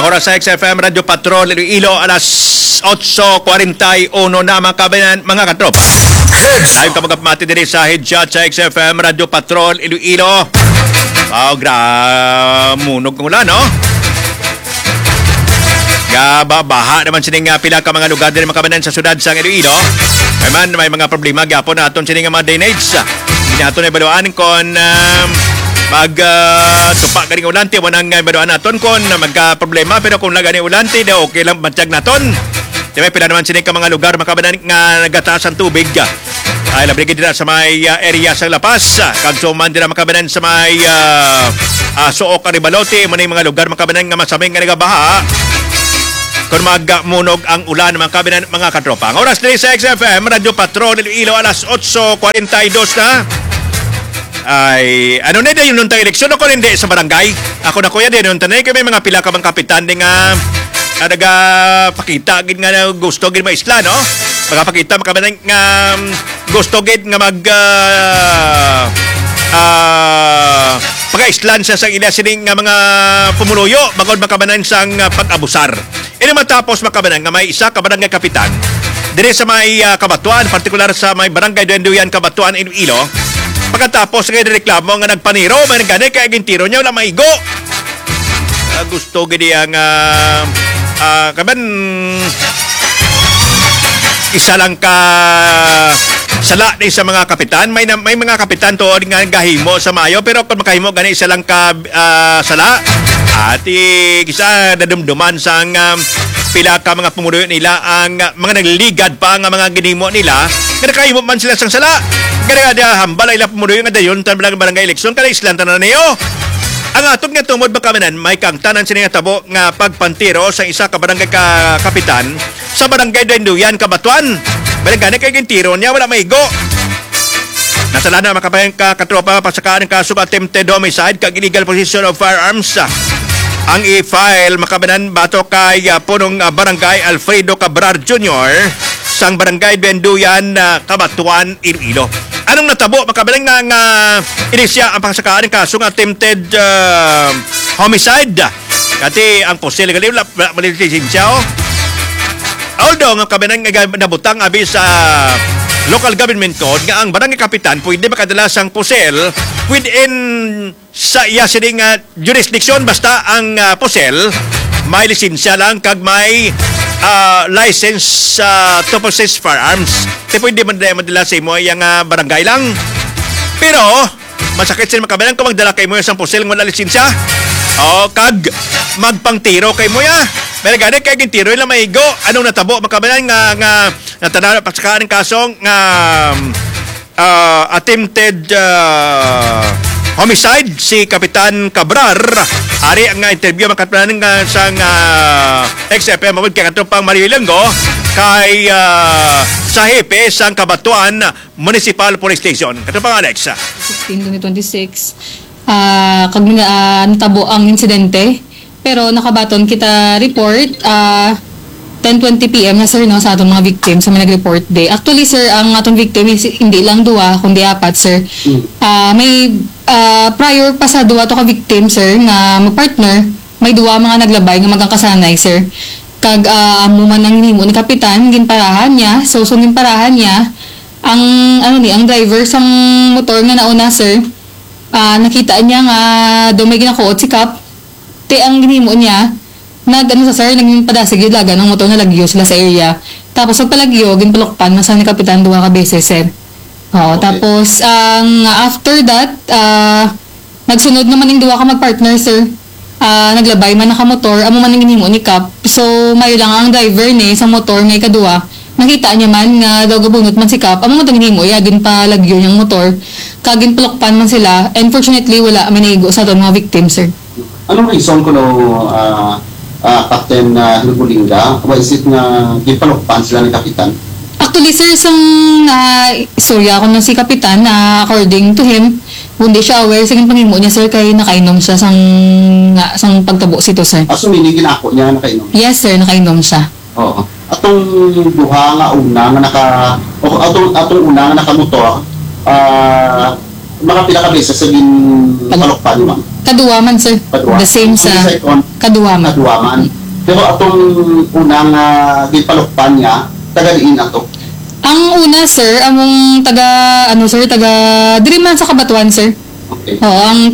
Ang oras sa XFM Radio Patrol Iloilo, alas 8:41 na mga kabayan, mga katropa. Tayo ka magkapamati din sa Hidjat sa XFM Radio Patrol Iloilo. Munog ng ulan, no? Baha naman sining pila ka mga lugar din mga kabayan sa syudad sa Iloilo. May mga problema gyapon naton sining mga drainage. Hindi naton na baluan kon tupa ganing ulante wanang baduan naton kon magka-problema, pero kung lagani ulante daw okay lang matiyag naton. Di may pila naman sining ka mga lugar makabanan nga nagataas ang tubig. Ay labi gid sa may area sa Lapas, kag suman dira makabanan sa may Suok Aribalote, mo mga lugar makabanan nga masaming nga nagabaha. Kung magmunog ang ulan mga kabinan mga katropa. Ang oras din sa XFM Radio Patrol Iloilo, alas 8:42 na. Ay, ano na din yung tayo eleksyon ako hindi sa barangay. Ako na kuya din, nung tanay kami mga pila ka bang kapitan din nga nagapakita gid nga gusto gid maisla, no? Magapakita makabanan nga gusto gid nga pag-islan sa ila sining nga mga pumuluyo bagod makabanan sang pag-abusar. Ini matapos makabanan nga may isa ka barangay kapitan dire sa may Kabatuan, partikular sa may barangay Duyan Kabatuan Iloilo. Pagkatapos nga reklamo nga nagpaniro, may nagani kaya gintiro niya wala maigo. Gusto gid ang kaban isa lang ka sala ni sa mga kapitan. May mga kapitan to nga gahimo sa mayo, pero kung makahimo gani isa lang ka sala at isa nadumduman sang pila ka mga pumuluyo nila ang mga nagliligad pa nga mga ginimo nila nga nakahimo man sila sang sala. Kaya nga hambal ay pumuluyo nga dayon tanang barangay eleksyon kada islan tanan niyo. Ang atong nga tungod makamanan may kang tanan sini nga tabo nga pagpantiro sa isa ka barangay ka kapitan sa barangay Duyan Kabatuan. Barangay kay gintiro niya wala maigo. Nasala na makapayan ka katropa pasakaan ng kaso attempted homicide kag illegal possession of firearms. Ang i-file makabanan bato kay punong barangay Alfredo Cabrar Jr. sang barangay Duyan Kabatuan Iloilo. Anong natabo makabalan nga inisya ang pangsakaan ng kaso ng attempted homicide. Kati ang posel gali wala malilisensya. Although ang kabanan nga nabutang abi sa local government code nga ang barangay kapitan pwede makadala sang posel within sa iya sining jurisdiction basta ang posel may lisensya lang kag may license to possess firearms. Di pwede madala sa imo yung barangay lang. Pero masakit sila makabalan kung magdala kay mo yung posel ng wala lisensya. O kag magpangtiro kay mo ya. Pero gani kay gintiro lang maigo. Anong natabo makabalan nga natanaw pasakaan ng kasong nga attempted homicide si Kapitan Cabrar. Ari ang interview makatpanan nga sang XFM mabod kay katong pang Marilanggo kay sa hepe sang Kabatuan Municipal Police Station. Katong pang Alex. 16-2026 kag natabo ang insidente pero nakabaton kita report 10:20 PM na sir no sa atong mga victim sa mga nag-report day. Actually sir ang atong victim is hindi lang duwa kundi apat sir. May prior pa sa duwa to ka victim sir nga magpartner, may duwa mga naglabay nga magkakasanay sir. Kag amo man ang nimo ni kapitan ginparahan niya, so ginparahan niya ang ang driver sang motor nga nauna sir. Nakita niya nga daw may ginakuot si Kap. Ang ginimo niya sa sir, naging padasig yung laga ng motor na lagyo sila sa area. Tapos pagpalagyo, ginpalokpan, nasa ni kapitan duwa ka beses, sir. Okay. Tapos, after that, nagsunod naman yung duwa ka magpartner, sir. Naglabay man nakamotor, amo man yung ginimo ni Cap. So, may lang ang driver ni sa motor, may kadua. Nakita niya man nga daw gabunot man si Cap. Amo man itong ginimo, ginpalagyo yung motor. Ginpalokpan man sila. Unfortunately, wala manaigo sa itong mga victim, sir. Anong reason ko Captain Lubulinga, isip nga gipalokpan sila ni Kapitan? Actually, sir, istorya ako ng si Kapitan na according to him, hindi siya aware sa pangimo niya, sir, kay nakainom siya sang pagtabo sito, sir. So, minigin ako niya nakainom? Yes, sir, nakainom siya. Oo. Atong duha nga una nga atong una nga nakamotor, mga pinaka-beses sa ginpalukpan, ma'am. Kaduwaman, sir. Kaduwaman. The same sa Kaduwaman. Kaduwaman. Pero atong unang ginpalukpan niya, taga-liin ato. Ang una, sir, among taga diri man sa Kabatuan, sir. Okay. Oo, ang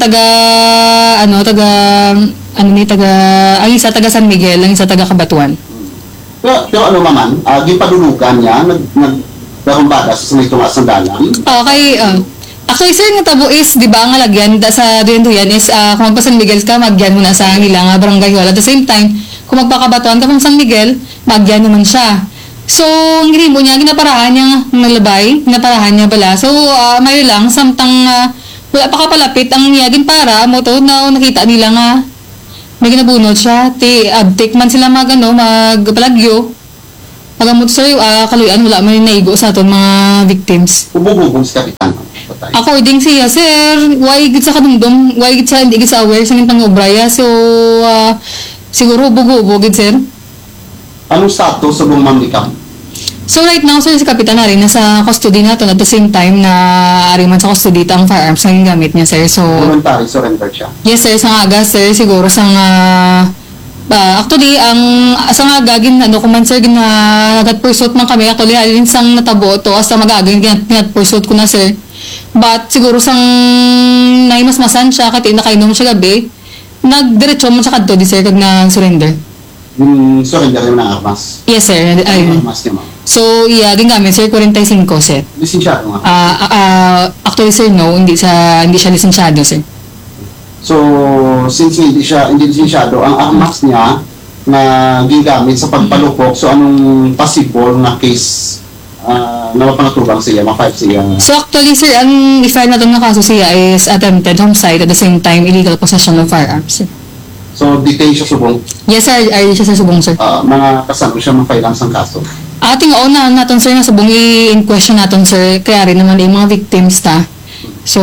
ang isa taga San Miguel, ang isa taga Kabatuan. Pero ano naman, ginpadulugan niya, nagdarumbada sa may tunga sandalan. Okay, actually, sir, nga tabo is, di ba, ang lagyan sa duyan is, kung magpa San Miguel ka, magyan mo na sa nila nga barangay hall. At the same time, kung magpakabatuan ka pang San Miguel, magyan naman siya. So, ang gini mo niya, ginaparahan niya nalabay, ginaparahan niya pala. So, may lang, samtang wala pa kapalapit, ang niyagin para, mo to, na nakita nila nga, may ginabunod siya, abtik man sila magpalagyo. Pagamot, sir, kaluyan, wala man yung naigo sa aton mga victims. Ubog-ubog si Kapitan. Patay. According siya, sir, why gid sa kadumdum, why gid sa hindi gid sa aware sa ngintang obraya. So, siguro bugo gid, sir. Anong status sa bumang likam? So right now, sir, si Kapitan na rin nasa custody natin at the same time na ari man sa custody ang firearms na gingamit niya, sir. So, Voluntary surrender siya. yes, sir, sa aga, sir, siguro actually, sa nga gagin, kuman, sir, nagat-pursuit man kami. Actually, alin sang natabo to, as magagin, ginat-pursuit ko na, sir. But, siguro sang naimasmasan siya, kati nakainom siya gabi, nagdiretso man siya kadto, di, sir, kag nag-surrender. Yung surrender yung ng armas. Yes, sir. Ayun. Armas niya, ma'am. So, gingamit, sir, 45, sir. Lisensyado nga. Actually, sir, no, hindi siya lisensyado, sir. So, since hindi lisensyado, ang armas niya na gingamit sa pagpalukok, so anong possible na case na mapangatubang siya, ma-five siya? So, actually, sir, ang i-file na itong kaso siya is attempted homicide at the same time illegal possession of firearms, sir. So, detain siya subong. Yes, sir. Ay, siya sa subong, sir. Mga kasano siya ma-file ang kaso. Ating na natin, sir, na subong in question natin, sir. Kaya rin naman yung mga victims ta. So,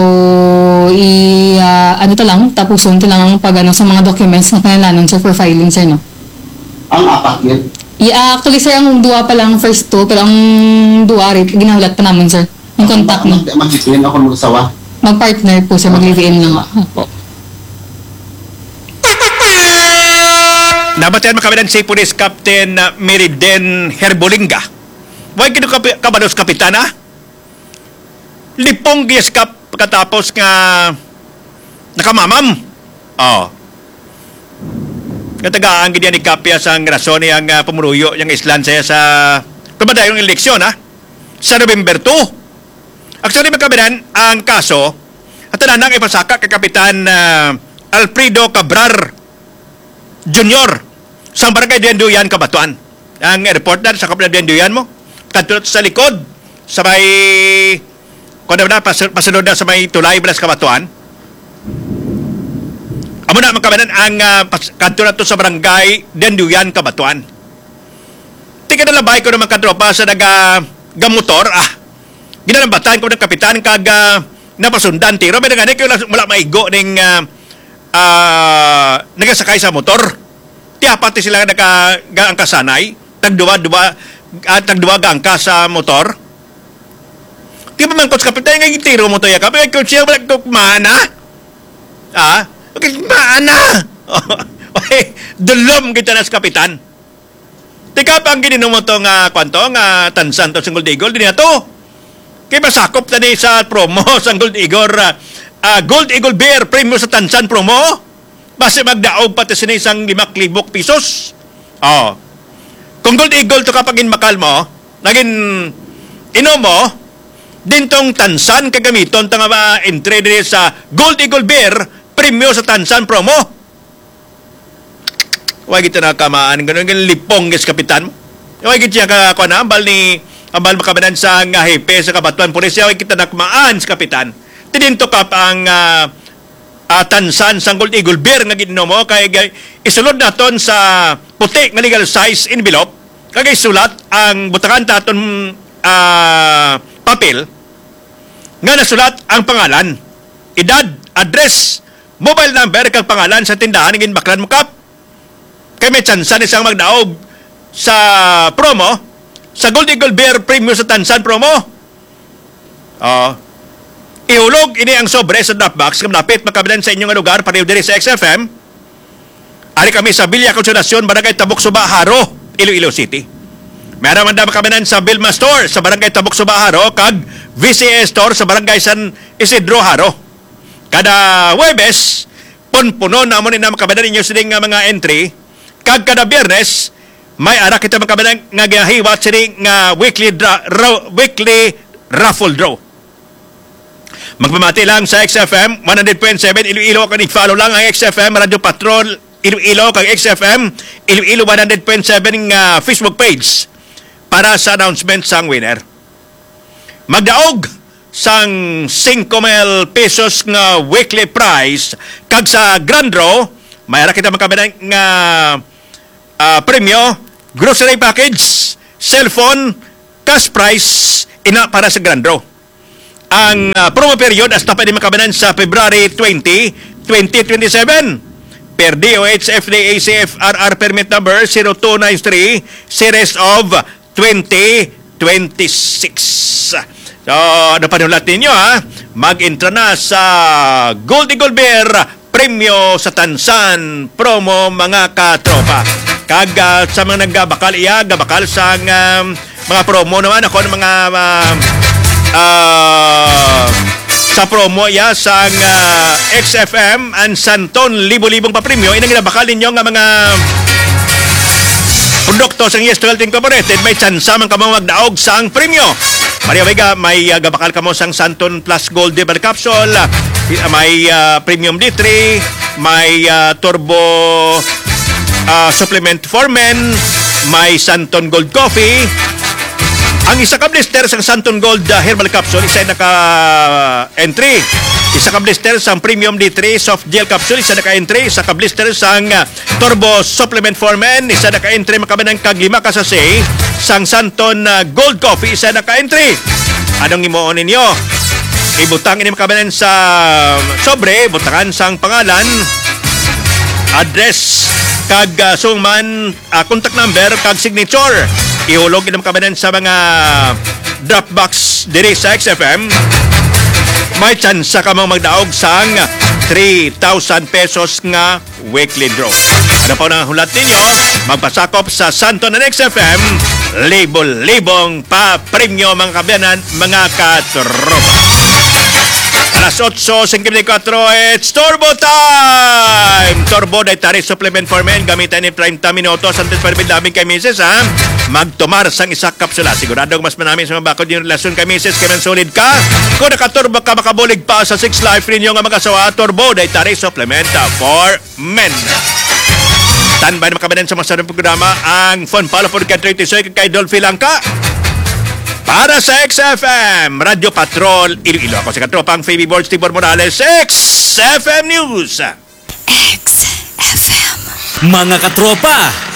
tapusun to lang ang sa mga documents na kailangan, sir, for filing, sir, no? Ang apat yun? Yeah, actually, sir, ang duwa pa lang first two, pero ang duwa rin, ginahulat pa namin, sir. Yung contact na. Mag-live-in ako mag-asawa. Mag-partner po, sir. Mag-live-in lang. Po. Nabatayan makabilan si Police Captain Meriden Herbolinga. Huwag kino kabalos kapitana? Lipong giyaskap pagkatapos nga nakamamam. Katagaan ganyan ni Kapia sa rason niyang pumuruyo yung islan saya sa kamadayong eleksyon sa November 2. Actually makabilan ang kaso at nanang ipasaka kay Kapitan Alfredo Cabrar Junior sa barangay Duyan, Kabatuan. Ang report na sa Kapitan Duyan mo, katulad sa likod, sa may, kung na pasunod na sa may tulay, Blas, Kabatuan. Amo na makabanan ang katulad to sa barangay Duyan, Kabatuan. Tika na labay ko naman katropa sa nagamotor, ginalambatan ko ng kapitan kag napasundan tiro, may nagani kayo wala maigo ng nagasakay sa motor. Tiapati sila nag-angkasanay, tagduwa gaangka sa motor. Di ba man, Coach Kapitan, nga tiro mo to yakap, Coach, siya wala maana? Okay, maana! Okay, dulom kita na sa Kapitan. Tika pa ang gininom mo to nga tansan to sa Gold Eagle, din na to. Kaya masakop na sa promo sa Gold Eagle, Gold Eagle Beer Premium sa tansan promo. Basta magdaog pati sa isang 5,000 pesos. Kung Gold Eagle to kapag inmakal mo, naging inom mo, dintong tansan kagamiton ta nga entry din sa Gold Eagle Beer Premium sa tansan promo. Huwag ito na kamaan. Ganun lipong is kapitan mo. Huwag ito siya ambal makabanan sa hepe sa Kabatuan Police. Huwag kita nakmaan sa kapitan. Tidinto kap ang tansan sa Gold Eagle Beer nga ginom mo kay isulod naton sa puti nga legal size envelope kay sulat ang butakan taton papel nga nasulat ang pangalan, edad, address, mobile number kag pangalan sa tindahan ngin baklan mo kap. Kay may tsansan isang magdaog sa promo sa Gold Eagle Beer Premium sa tansan promo. Ihulog ini ang sobre sa Dropbox kung napit makabilan sa inyong lugar pareho diri sa XFM. Ari kami sa Villa Consolacion, Barangay Tabuk Suba, Haro, Iloilo City. Meron man da makabilan sa Vilma Store sa Barangay Tabuk Suba, Haro, kag VCA Store sa Barangay San Isidro, Haro. Kada Huwebes, punpuno na mo na makabilan ninyo sining nga mga entry. Kag kada Biyernes, may ara kita makabilan nga gihiwat sining nga weekly raffle draw. Magpamati lang sa XFM 100.7 Iloilo, kag follow lang ang XFM Radio Patrol Iloilo kag XFM Iloilo 100.7 nga Facebook page para sa announcement sang winner. Magdaog sang 5,000 pesos nga weekly prize kag sa grand draw may ara kita makabilang nga premyo, grocery package, cellphone, cash prize ina para sa grand draw. Ang promo period hasta pa din makabilan sa February 20, 2027 per DOH FDA CFRR permit number 0293 series of 2026. So, ano pa nulat ninyo ha? Mag-intra na sa Gold Eagle Bear Premyo sa Tansan promo mga katropa. Kag sa mga nagbakal gabakal sa mga promo naman ako ng mga sa promo sa XFM and Santon libo-libong papremyo inang ginabakal ninyo nga mga produkto sa Yes 12 Incorporated may tsansa man kamo magdaog sang premyo. Maria Vega, may gabakal kamo sang Santon Plus Gold Double Capsule, may Premium D3, may Turbo Supplement for Men, may Santon Gold Coffee. Ang isa ka blister sa Santon Gold Herbal Capsule, isa naka-entry. Isa ka blister sa Premium D3 Soft Gel Capsule, isa naka-entry. Isa ka blister sa Turbo Supplement for Men, isa naka-entry. Makabanang kag-5 ka sa say sang Santon Gold Coffee, isa naka-entry. Anong imuon ninyo? Ibutang ini makabanan sa sobre, butangan sang pangalan, address, kag suman, contact number, kag signature. Ihulog inam kabanan sa mga Dropbox diri sa XFM. May chance ka mang magdaog sang 3,000 pesos nga weekly draw. Ano pa na hulat ninyo? Magpasakop sa Santon and XFM, libol-libong pa-premyo mga kabanan, mga katropa. Alas 8:54, it's Turbo time! Turbo Dietary Supplement for Men. Gamitan ni 30 minutos. Antes pa rin daming kay Mrs. ha? Magtumar sang isa kapsula. Siguradong mas manaming sa mga bakod yung relasyon kay Mrs. Kaya solid ka. Kung nakaturbo ka, makabulig pa sa 6 Life rin yung mga kasawa. Turbo Dietary Supplement for Men. Standby na makabanan sa mga sarang programa ang Phone Palo for Country Tisoy kay Dolphy Langka. Para sa XFM, Radio Patrol, Iloilo. Ako si katropang Phoebe Boards, Tibor Morales, XFM News. XFM. Mga katropa,